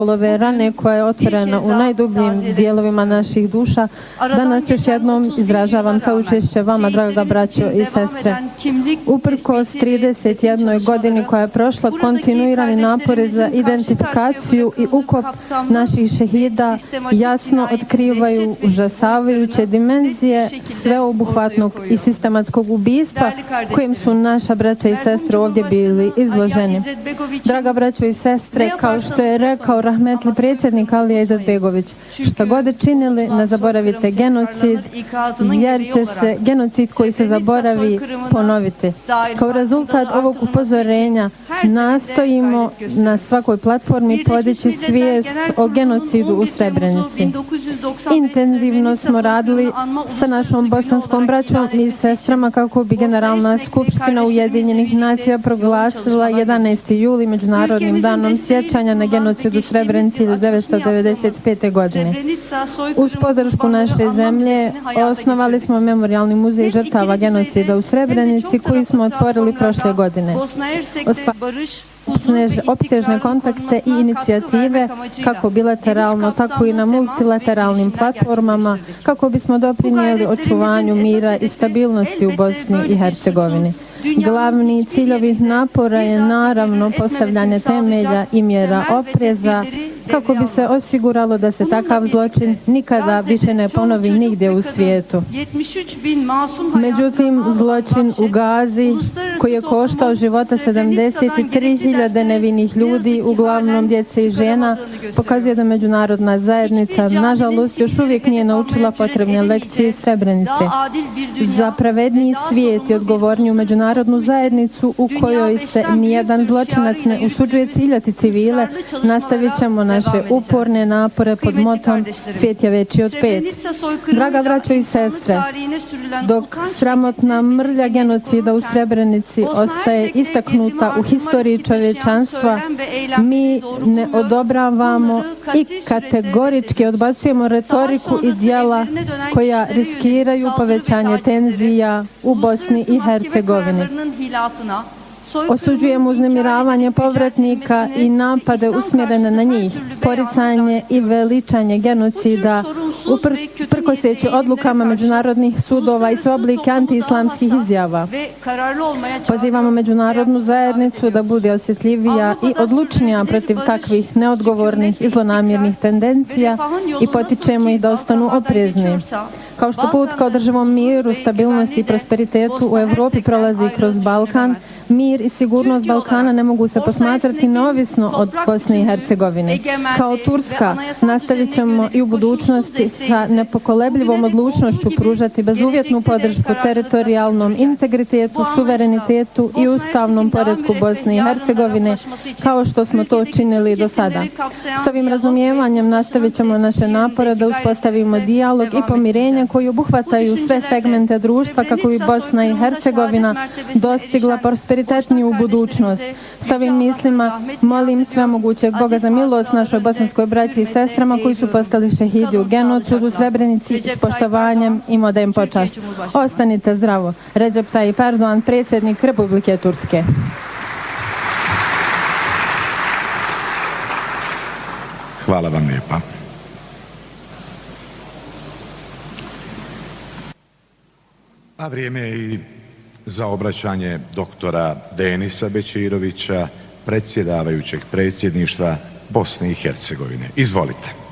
ove rane koja je otvorena u najdubljim dijelovima naših duša. Danas još jednom izražavam saučešće vama, draga braćo i sestre. Uprkos 31 godini koja je prošla, kontinuirani napori za identifikaciju i ukop naših šehida jasno otkrivaju užasavajuće dimenzije sveobuhvatnog i sistematskog ubistva kojim su naša braća i sestre ovdje bili izloženi. Draga braćo i sestre, kao što je rekao rahmetli predsjednik Alija Izetbegović, šta god činili, ne zaboravite genocid, jer će se genocid koji se zaboravi ponoviti. Kao rezultat ovog upozorenja nastojimo na svakoj platformi podići svijest o genocidu u Srebrenici. Intenzivno smo radili sa našom bosanskom braćom i sestrama kako bi Generalna skupština Ujedinjenih nacija proglasila 11. juli Međunarodnim danom sjećanja na genocid u Srebrenici 1995. godine. Uz podršku naše zemlje osnovali smo Memorijalni muzej žrtava genocida u Srebrenici koji smo otvorili prošle godine. Opsežne kontakte i inicijative kako bilateralno, tako i na multilateralnim platformama kako bismo doprinijeli očuvanju mira i stabilnosti u Bosni i Hercegovini. Glavni cilj ovih napora je naravno postavljanje temelja i mjera opreza kako bi se osiguralo da se takav zločin nikada više ne ponovi nigdje u svijetu. Međutim, zločin u Gazi, koji je koštao života 73.000 nevinih ljudi, uglavnom djece i žena, pokazuje da međunarodna zajednica, nažalost, još uvijek nije naučila potrebne lekcije iz Srebrenice. Za pravedniji svijet i odgovorniju međunarodnu zajednicu u kojoj se nijedan zločinac ne usuđuje ciljati civile, nastavit ćemo naše uporne napore pod motom svijet je veći od 5. Draga braćo i sestre, dok sramotna mrlja genocida u Srebrenici ostaje istaknuta u historiji čovječanstva, mi ne odobravamo i kategorički odbacujemo retoriku i djela koja riskiraju povećanje tenzija u Bosni i Hercegovini. Osuđujemo uznemiravanje povratnika i napade usmjerene na njih, poricanje i veličanje genocida, uprkoseći odlukama međunarodnih sudova i sve oblike antiislamskih izjava. Pozivamo međunarodnu zajednicu da bude osjetljivija i odlučnija protiv takvih neodgovornih i zlonamjernih tendencija i potičemo ih da ostanu oprezni. Kao što put ka održivom miru, stabilnosti i prosperitetu u Evropi prolazi kroz Balkan, mir i sigurnost Balkana ne mogu se posmatrati neovisno od Bosne i Hercegovine. Kao Turska nastavit ćemo i u budućnosti sa nepokolebljivom odlučnošću pružati bezuvjetnu podršku teritorijalnom integritetu, suverenitetu i ustavnom poretku Bosne i Hercegovine, kao što smo to činili do sada. S ovim razumijevanjem nastavit ćemo naše napore da uspostavimo dijalog i pomirenje koji obuhvataju sve segmente društva kako bi Bosna i Hercegovina dostigla prosperitetniju budućnost. S ovim mislima molim svemogućeg Boga za milost našoj bosanskoj braći i sestrama koji su postali šehidi u genocidu u Srebrenici s poštovanjem i odajem počast. Ostanite zdravo. Recep Tayyip Erdoğan, predsjednik Republike Turske. Hvala vam lijepa. A vrijeme je i za obraćanje doktora Denisa Bećirovića, predsjedavajućeg predsjedništva Bosne i Hercegovine. Izvolite.